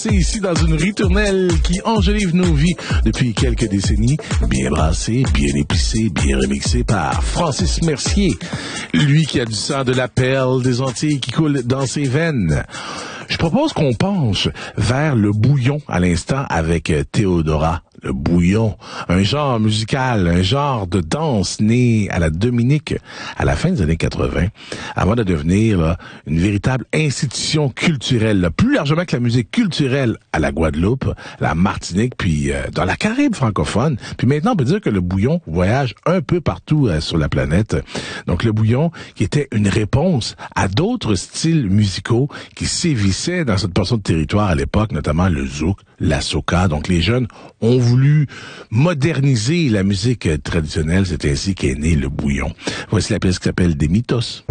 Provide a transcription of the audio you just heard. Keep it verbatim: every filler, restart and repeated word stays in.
brassé ici dans une ritournelle qui enjolive nos vies depuis quelques décennies. Bien brassé, bien épicé, bien remixé par Francis Mercier. Lui qui a du sang de la perle des Antilles qui coule dans ses veines. Je propose qu'on penche vers le bouillon à l'instant avec Théodora. Le bouillon, un genre musical, un genre de danse né à la Dominique à la fin des années quatre-vingts, avant de devenir là, une véritable institution culturelle, là, plus largement que la musique culturelle à la Guadeloupe, la Martinique, puis euh, dans la Caraïbe francophone. Puis maintenant, on peut dire que le bouillon voyage un peu partout euh, sur la planète. Donc le bouillon qui était une réponse à d'autres styles musicaux qui sévissaient dans cette portion de territoire à l'époque, notamment le zouk, la soca. Donc les jeunes ont voulu moderniser la musique traditionnelle. C'est ainsi qu'est né le bouillon. Voici la pièce qui s'appelle Des Mythos.